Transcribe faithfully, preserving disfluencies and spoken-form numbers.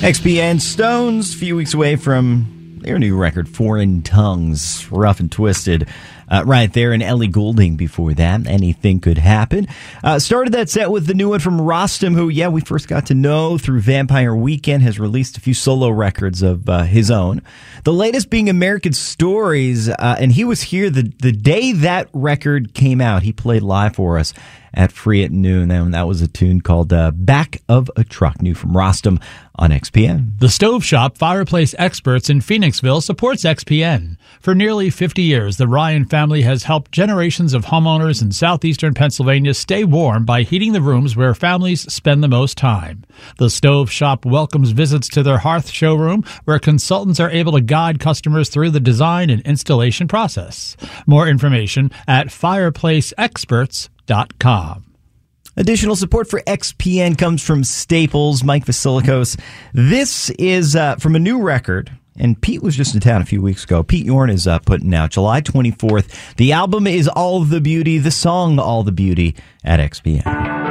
X P N Stones, a few weeks away from their new record, Foreign Tongues, Rough and Twisted. Uh, right there, and Ellie Goulding before that. Anything could happen. Uh, started that set with the new one from Rostam, who, yeah, we first got to know through Vampire Weekend, has released a few solo records of uh, his own. The latest being American Stories, uh, and he was here the, the day that record came out. He played live for us at Free at Noon, and that was a tune called uh, Back of a Truck, new from Rostam on X P N. The Stove Shop Fireplace Experts in Phoenixville supports X P N. For nearly fifty years, the Ryan family has helped generations of homeowners in southeastern Pennsylvania stay warm by heating the rooms where families spend the most time. The Stove Shop welcomes visits to their hearth showroom, where consultants are able to guide customers through the design and installation process. More information at fireplace experts dot com. Additional support for X P N comes from Staples, Mike Vasilikos. This is uh, from a new record, and Pete was just in town a few weeks ago. Pete Yorn is uh, putting out July twenty-fourth. The album is All the Beauty, the song All the Beauty at X P N.